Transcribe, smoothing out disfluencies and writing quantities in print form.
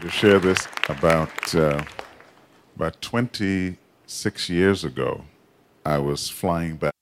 to share this. About 26 years ago, I was flying back